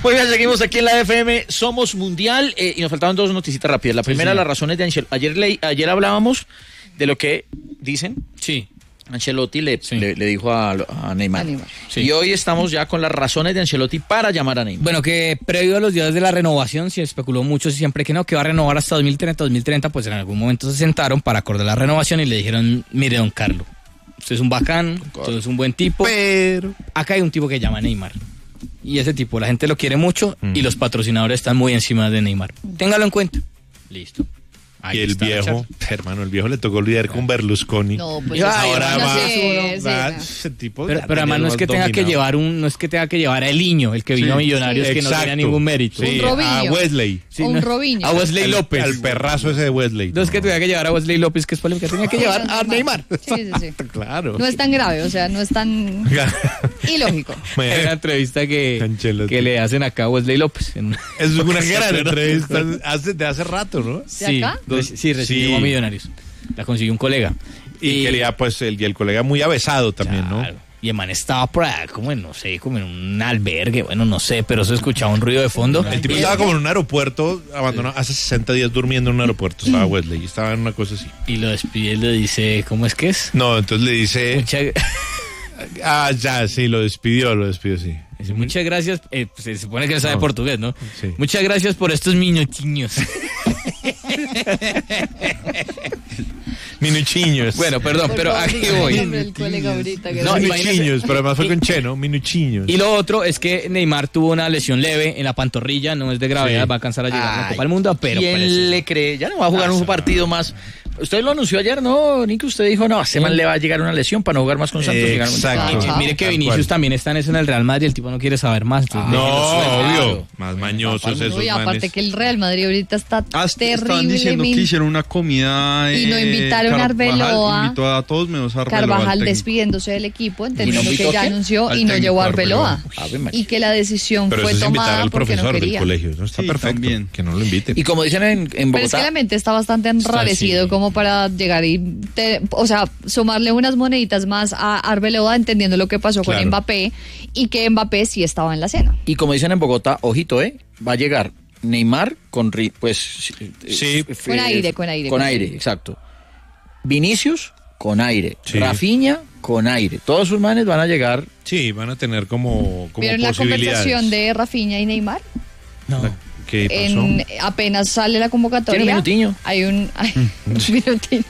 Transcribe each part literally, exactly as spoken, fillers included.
Muy bien, seguimos aquí en la F M, Somos Mundial, eh, y nos faltaban dos noticitas rápidas. La primera, sí, sí. las razones de Ancelotti. Ayer, le, ayer hablábamos de lo que dicen. Sí. Ancelotti le, sí. le, le dijo a, a Neymar. A Neymar. Sí. Y hoy estamos ya con las razones de Ancelotti para llamar a Neymar. Bueno, que previo a los días de la renovación, se especuló mucho siempre que no, que va a renovar hasta dos mil treinta, dos mil treinta, pues en algún momento se sentaron para acordar la renovación y le dijeron, mire, don Carlos, usted es un bacán, usted es un buen tipo, pero acá hay un tipo que se llama Neymar. Y ese tipo, la gente lo quiere mucho mm. y los patrocinadores están muy encima de Neymar. Téngalo en cuenta. Listo. Ahí y el viejo, hermano, el viejo le tocó lidiar con Berlusconi. No, pues ahora no va, sé, va sí, ese tipo. Pero, pero además no es que tenga dominado. que llevar un, no es que tenga que llevar a Eliño, el que vino sí, a Millonarios, sí, que exacto. no tenía ningún mérito. Sí, un Robinho. A Wesley. Sí, un no, Robinho. A Wesley al, López. Al perrazo ese de Wesley. No es que tenga que llevar a Wesley López, que es polémica, tenía que llevar a Neymar. Sí, sí, sí. Claro. No es tan grave, o sea, no es tan ilógico. Hay una entrevista que, que le hacen acá a Wesley López. En... Es una gran entrevista hace, de hace rato, ¿no? Sí, acá? sí, recibió a Millonarios. La consiguió un colega. Y, y quería, pues, el, y el colega muy avesado también, claro. ¿no? Y el man estaba por ahí, como en, no sé, como en un albergue, bueno, no sé, pero se escuchaba un ruido de fondo. El tipo estaba como en un aeropuerto, abandonado, hace sesenta días durmiendo en un aeropuerto, estaba Wesley, y estaba en una cosa así. Y lo despide y le dice, ¿cómo es que es? No, entonces le dice... Mucha... ah, ya, sí, lo despidió, lo despidió, sí. Dice, muchas gracias, eh, pues, se supone que él sabe no. portugués, ¿no? Sí. Muchas gracias por estos minuchiños. Minuchiños. Bueno, perdón, por pero aquí voy. El colega ahorita que no, minuchiños, pero además fue con Che, ¿no? Minuchiños. Y lo otro es que Neymar tuvo una lesión leve en la pantorrilla, no es de gravedad, sí. va a alcanzar a llegar Ay, a la Copa del Mundo, pero... ¿Quién preciso. le cree? Ya no va a jugar ah, un partido más... Usted lo anunció ayer, ¿no, Nico? Usted dijo, no, a ese man le va a llegar una lesión para no jugar más con Santos. Eh, exacto. Ajá. Mire que Vinicius también está en eso en el Real Madrid, el tipo no quiere saber más. Ah, no, obvio. Más mañosos esos manes. Y aparte que el Real Madrid ahorita está ah, terrible. Estaban diciendo que hicieron una comida. Y no invitaron eh, a Arbeloa. Invitó a todos menos a Arbeloa. Carvajal despidiéndose del equipo, entendiendo no que ya anunció y no llevó a Arbeloa. y que la decisión pero fue eso es tomada al porque profesor no quería. Del colegio, ¿no? Está sí, perfecto. También. Que no lo inviten. Y como dicen en, en Bogotá. Pero es que la mente está bastante enrarecido como para llegar y, te, o sea, sumarle unas moneditas más a Arbeloa, entendiendo lo que pasó claro. con Mbappé y que Mbappé sí estaba en la cena. Y como dicen en Bogotá, ojito, ¿eh? Va a llegar Neymar con, pues... Sí. Eh, con aire, con aire. Con, con aire, aire, exacto. Vinicius, con aire. Sí. Rafinha, con aire. Todos sus manes van a llegar... Sí, van a tener como, como ¿Vieron la conversación de Rafinha y Neymar? No. La, ¿Qué pasó? En, apenas sale la convocatoria. ¿Tiene un minutiño? Hay un... Hay un minutiño.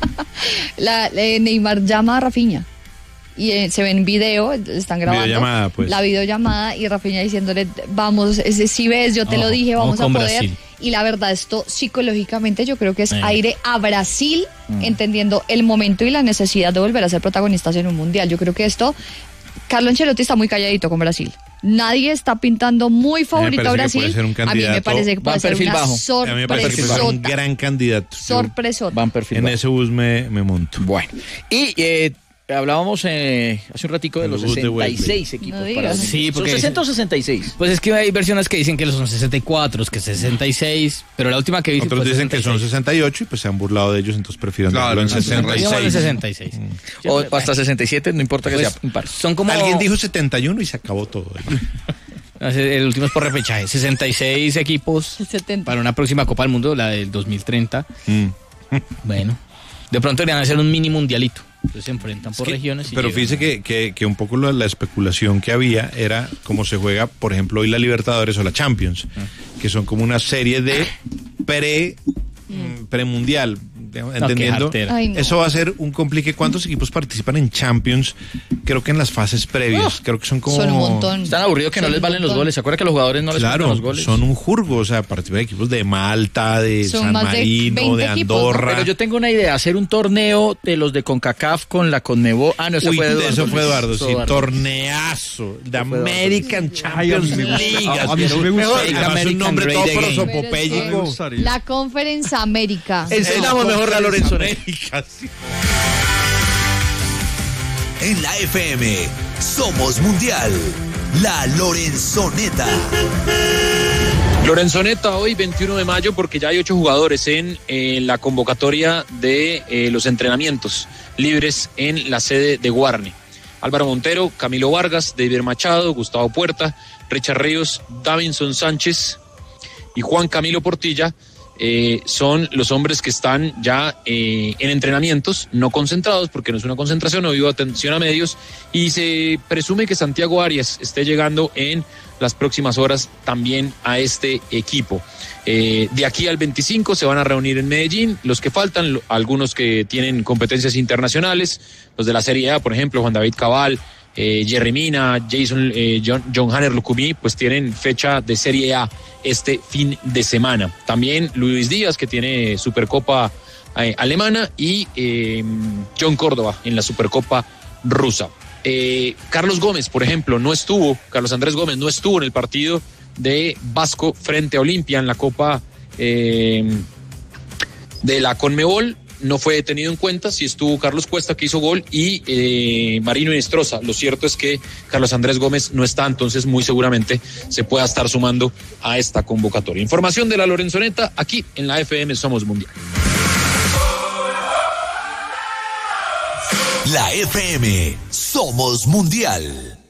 la, eh, Neymar llama a Rafinha. Y eh, se ve en video, están grabando videollamada, pues. la videollamada y Rafinha diciéndole, vamos, ese, si ves, yo te oh, lo dije, vamos a poder. Brasil. Y la verdad, esto psicológicamente yo creo que es eh. aire a Brasil, mm. entendiendo el momento y la necesidad de volver a ser protagonistas en un mundial. Yo creo que esto, Carlo Ancelotti está muy calladito con Brasil. Nadie está pintando muy favorito a Brasil. A mí me parece que puede ser una bajo. sorpresota. A mí me parece que puede ser un gran candidato. Sorpresota. Van perfil en bajo. ese bus me, me monto. Bueno. Y... Eh, hablábamos eh, hace un ratico de los sesenta y seis equipos. No para sí, porque ¿son sesenta o sesenta y seis? Pues es que hay versiones que dicen que son sesenta y cuatro, que sesenta y seis, pero la última que vi otros pues dicen sesenta y seis. Que son sesenta y ocho y pues se han burlado de ellos, entonces prefieren claro, en sesenta y seis. sesenta y seis. Mm. O hasta sesenta y siete, no importa que pues, sea impar. Son como alguien dijo setenta y uno y se acabó todo. El último es por repechaje, sesenta y seis equipos setenta para una próxima Copa del Mundo, la del dos mil treinta. Mm. Bueno, de pronto deberían hacer un mini mundialito. Entonces se enfrentan por es que, regiones. Y pero fíjese que, que, que un poco la, la especulación que había era cómo se juega, por ejemplo, hoy la Libertadores o la Champions, ah. que son como una serie de pre, mm. premundial. Entendiendo, no, Ay, no. Eso va a ser un complique. ¿Cuántos equipos participan en Champions? Creo que en las fases previas, oh, creo que son como... Son un montón. Están aburridos que son no les valen los goles. ¿Se acuerdan que a los jugadores no les claro, valen los goles? Son un jurgo, o sea, participan equipos de Malta, de son San Marino, de, de Andorra. Equipos, ¿no? Pero yo tengo una idea, hacer un torneo de los de CONCACAF con la CONMEBOL. Ah, no, eso Uy, fue Eduardo. Eso fue Eduardo, sí, Eduardo. Torneazo, de American Champions League. A mí sí me gusta. Además un nombre todo prosopopéyico. La Conference América. Enseñamos mejor a Lorenzo Ney. En la F M, Somos Mundial, la Lorenzoneta. Lorenzoneta hoy, veintiuno de mayo, porque ya hay ocho jugadores en eh, la convocatoria de eh, los entrenamientos libres en la sede de Guarne. Álvaro Montero, Camilo Vargas, David Machado, Gustavo Puerta, Richard Ríos, Davinson Sánchez y Juan Camilo Portilla. Eh, son los hombres que están ya eh, en entrenamientos, no concentrados, porque no es una concentración, no hubo atención a medios, y se presume que Santiago Arias esté llegando en las próximas horas también a este equipo. Eh, de aquí al veinticinco se van a reunir en Medellín los que faltan, algunos que tienen competencias internacionales, los de la Serie A, por ejemplo, Juan David Cabal, Eh, Jerry Mina, Jason, eh, John, John Hanner Lucumí, pues tienen fecha de Serie A este fin de semana. También Luis Díaz, que tiene Supercopa eh, alemana, y eh, John Córdoba en la Supercopa rusa. Eh, Carlos Gómez, por ejemplo, no estuvo, Carlos Andrés Gómez no estuvo en el partido de Vasco frente a Olimpia en la Copa eh, de la Conmebol. No fue tenido en cuenta. Sí estuvo Carlos Cuesta, que hizo gol, y eh, Marino Inestrosa. Lo cierto es que Carlos Andrés Gómez no está, entonces muy seguramente se pueda estar sumando a esta convocatoria. Información de la Lorenzoneta aquí en la F M Somos Mundial. La F M Somos Mundial.